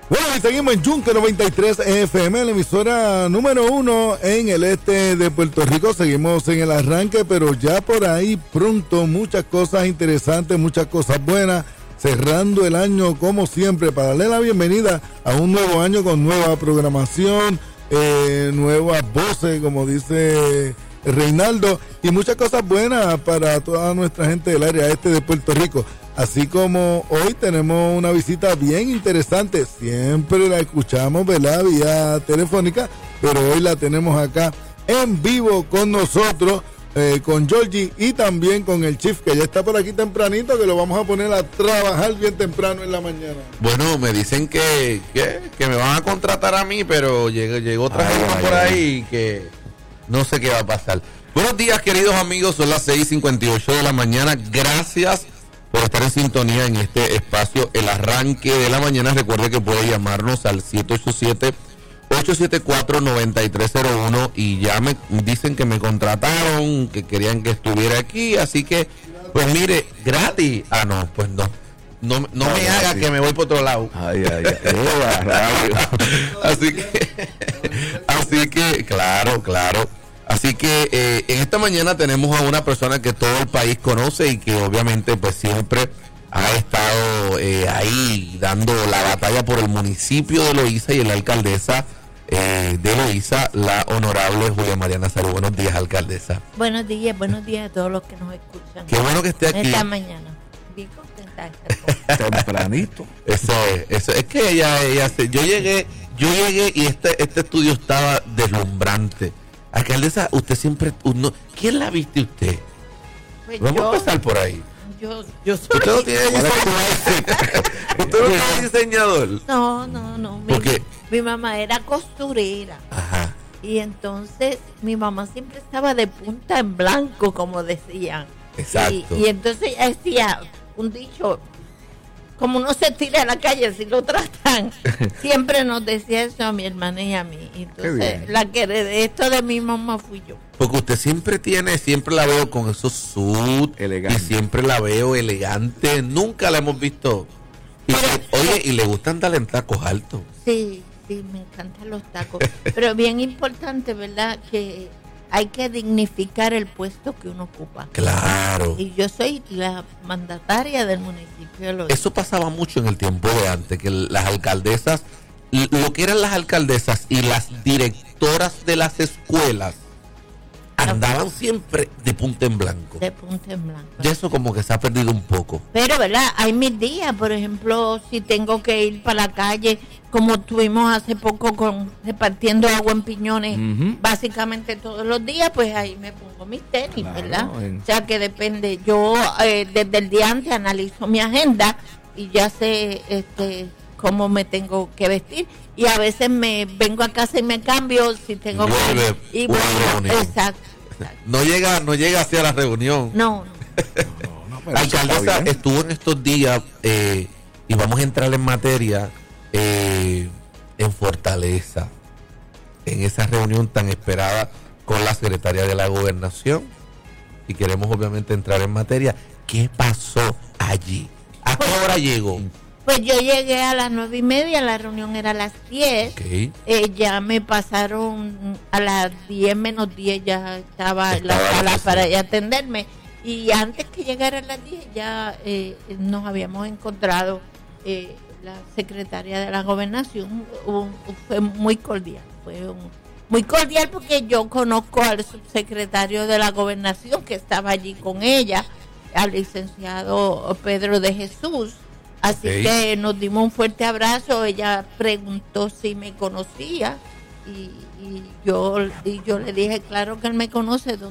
Bueno, y seguimos en Yunque 93 FM, la emisora número 1 en el este de Puerto Rico. Seguimos en el arranque, pero ya por ahí pronto muchas cosas interesantes, muchas cosas buenas. Cerrando el año como siempre para darle la bienvenida a un nuevo año con nueva programación, nuevas voces, como dice Reinaldo, y muchas cosas buenas para toda nuestra gente del área este de Puerto Rico. Así como hoy tenemos una visita bien interesante, siempre la escuchamos, ¿verdad?, vía telefónica, pero hoy la tenemos acá en vivo con nosotros, con Georgie y también con el Chief, que ya está por aquí tempranito, que lo vamos a poner a trabajar bien temprano en la mañana. Bueno, me dicen que me van a contratar a mí, pero llegó otra gente por ahí que no sé qué va a pasar. Buenos días, queridos amigos, son las 6:58 de la mañana. Gracias por estar en sintonía en este espacio, el arranque de la mañana. Recuerde que puede llamarnos al 787-874-9301 y ya me dicen que me contrataron, que querían que estuviera aquí, así que, pues mire, gratis. Ah, no, pues no me haga que me voy por otro lado. Así que, claro. Así que en esta mañana tenemos a una persona que todo el país conoce y que obviamente pues siempre ha estado ahí dando la batalla por el municipio de Loíza y la alcaldesa de Loíza, la honorable Julia María Nazario. Buenos días, alcaldesa. Buenos días a todos los que nos escuchan. Qué bueno que esté aquí. Esta mañana. Bien contenta. Tempranito. Eso es que ella yo llegué y este estudio estaba deslumbrante. Alcaldesa, usted siempre... ¿Quién la viste usted? Pues vamos a empezar por ahí. Yo soy... ¿Usted no tiene diseñador? ¿Usted no tiene diseñador? No. Mi mamá era costurera. Ajá. Y entonces mi mamá siempre estaba de punta en blanco, como decían. Exacto. Y entonces ella decía un dicho... Como uno se tira a la calle si lo tratan, siempre nos decía eso a mi hermana y a mí. Entonces, la que de esto de mi mamá fui yo. Porque usted siempre la veo con esos suits y siempre la veo elegante. Nunca la hemos visto. Y le gustan darle en tacos altos. Sí, me encantan los tacos. Pero bien importante, ¿verdad? Que hay que dignificar el puesto que uno ocupa. Claro. Y yo soy la mandataria del municipio de Loíza. Eso pasaba mucho en el tiempo de antes, que las alcaldesas, lo que eran las alcaldesas y las directoras de las escuelas andaban siempre de punta en blanco. De punta en blanco. Y eso como que se ha perdido un poco. Pero, ¿verdad? Hay mis días, por ejemplo, si tengo que ir para la calle, como tuvimos hace poco repartiendo agua en Piñones, básicamente todos los días, pues ahí me pongo mis tenis, ¿verdad? O sea que depende. Yo desde el día antes analizo mi agenda y ya sé cómo me tengo que vestir. Y a veces me vengo a casa y me cambio si tengo que ir. Exacto. No llega hacia la reunión. No. Alcaldesa estuvo en estos días y vamos a entrar en materia en Fortaleza, en esa reunión tan esperada con la secretaria de la Gobernación, y queremos obviamente entrar en materia. ¿Qué pasó allí? ¿A qué hora llegó? Pues yo llegué a las 9:30, la reunión era a las 10. Okay. Ya me pasaron a las 10 menos 10, ya estaba en la sala para ya atenderme. Y antes que llegara a las 10 ya nos habíamos encontrado la secretaria de la Gobernación. Fue muy cordial, muy cordial porque yo conozco al subsecretario de la Gobernación que estaba allí con ella, al licenciado Pedro de Jesús. Así que nos dimos un fuerte abrazo. Ella preguntó si me conocía y yo le dije, claro que él me conoce.